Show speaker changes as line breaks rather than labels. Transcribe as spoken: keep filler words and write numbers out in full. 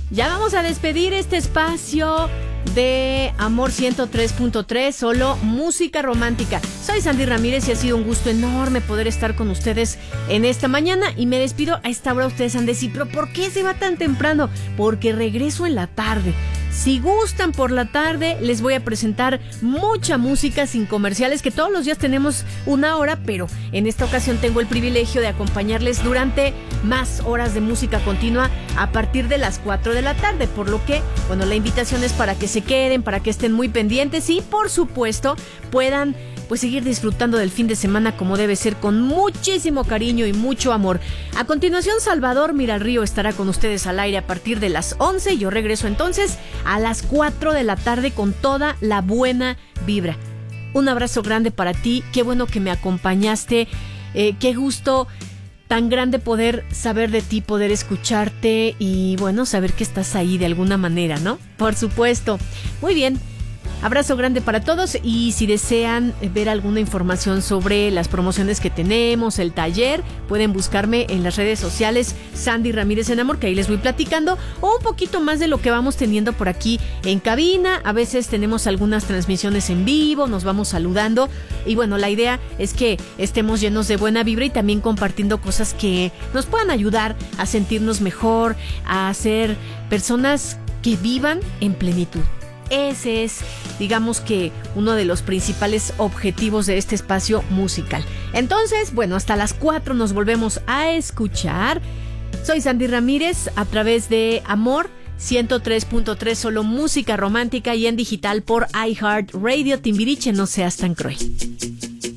Ya vamos a despedir este espacio de Amor ciento tres punto tres, solo música romántica. Soy Sandy Ramírez y ha sido un gusto enorme poder estar con ustedes en esta mañana. Y me despido a esta hora. Ustedes han de decir, ¿pero por qué se va tan temprano? Porque regreso en la tarde. Si gustan por la tarde, les voy a presentar mucha música sin comerciales, que todos los días tenemos una hora, pero en esta ocasión tengo el privilegio de acompañarles durante más horas de música continua a partir de las cuatro de la tarde, por lo que, bueno, la invitación es para que se queden, para que estén muy pendientes y, por supuesto, puedan pues seguir disfrutando del fin de semana como debe ser, con muchísimo cariño y mucho amor. A continuación, Salvador Miralrío estará con ustedes al aire a partir de las once. Yo regreso entonces a las cuatro de la tarde con toda la buena vibra. Un abrazo grande para ti, qué bueno que me acompañaste, eh, qué gusto tan grande poder saber de ti, poder escucharte y, bueno, saber que estás ahí de alguna manera, ¿no? Por supuesto. Muy bien. Abrazo grande para todos, y si desean ver alguna información sobre las promociones que tenemos, el taller, pueden buscarme en las redes sociales Sandy Ramírez en Amor, que ahí les voy platicando, o un poquito más de lo que vamos teniendo por aquí en cabina. A veces tenemos algunas transmisiones en vivo, nos vamos saludando, y bueno, la idea es que estemos llenos de buena vibra y también compartiendo cosas que nos puedan ayudar a sentirnos mejor, a ser personas que vivan en plenitud. Ese es, digamos que, uno de los principales objetivos de este espacio musical. Entonces, bueno, hasta las cuatro nos volvemos a escuchar. Soy Sandy Ramírez a través de Amor ciento tres punto tres, solo música romántica, y en digital por iHeartRadio. Timbiriche, no seas tan cruel.